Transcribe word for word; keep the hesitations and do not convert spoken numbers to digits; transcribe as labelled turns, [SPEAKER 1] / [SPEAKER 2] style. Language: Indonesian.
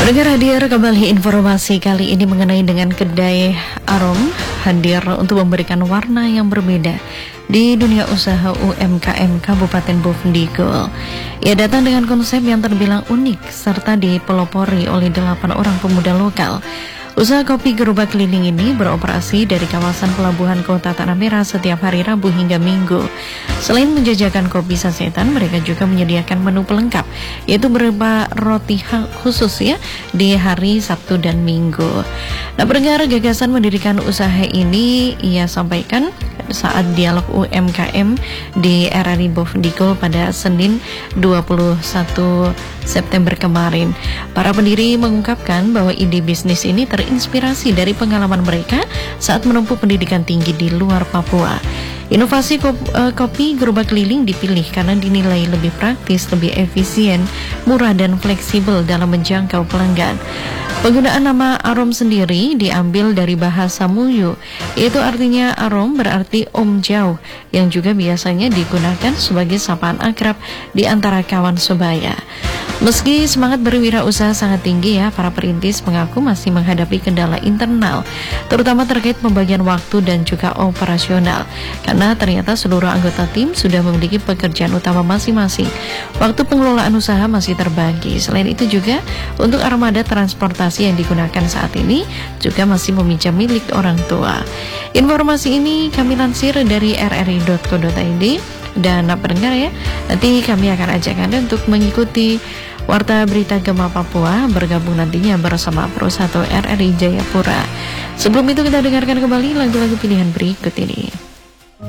[SPEAKER 1] Pendengar, hadir kembali informasi kali ini mengenai dengan kedai Arom hadir untuk memberikan warna yang berbeda di dunia usaha U M K M Kabupaten Bovendigul. Ia datang dengan konsep yang terbilang unik serta dipelopori oleh delapan orang pemuda lokal. Usaha kopi gerobak keliling ini beroperasi dari kawasan pelabuhan Kota Tanah Merah setiap hari Rabu hingga Minggu. Selain menjajakan kopi sasetan, mereka juga menyediakan menu pelengkap, yaitu berupa roti khusus ya di hari Sabtu dan Minggu. Nah, pendengar, gagasan mendirikan usaha ini ia sampaikan saat dialog U M K M di R R I Bovendigul pada Senin dua puluh satu September kemarin. Para pendiri mengungkapkan bahwa ide bisnis ini terinspirasi dari pengalaman mereka saat menempuh pendidikan tinggi di luar Papua. Inovasi kopi gerobak keliling dipilih karena dinilai lebih praktis, lebih efisien, murah dan fleksibel dalam menjangkau pelanggan. Penggunaan nama Arom sendiri diambil dari bahasa Muyu, yaitu artinya Arom berarti Om Jauh, yang juga biasanya digunakan sebagai sapaan akrab di antara kawan sebaya. Meski semangat berwirausaha sangat tinggi ya, para perintis mengaku masih menghadapi kendala internal, terutama terkait pembagian waktu dan juga operasional, karena ternyata seluruh anggota tim sudah memiliki pekerjaan utama masing-masing. Waktu pengelolaan usaha masih terbagi. Selain itu juga untuk armada transportasi yang digunakan saat ini juga masih meminjam milik orang tua. Informasi ini kami lansir dari r r i dot co dot i d. Dan pendengar ya, nanti kami akan ajak Anda untuk mengikuti Warta Berita Gema Papua, bergabung nantinya bersama Pro satu R R I Jayapura. Sebelum itu kita dengarkan kembali lagu-lagu pilihan berikut ini.